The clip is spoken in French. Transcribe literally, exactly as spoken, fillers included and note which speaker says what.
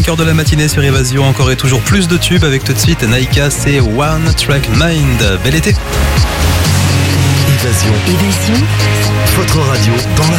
Speaker 1: cinq heures de la matinée sur Évasion. Encore et toujours plus de tubes avec tout de suite Naïka, c'est One Track Mind. Bel été.
Speaker 2: Évasion.
Speaker 3: Évasion.
Speaker 2: Votre radio dans la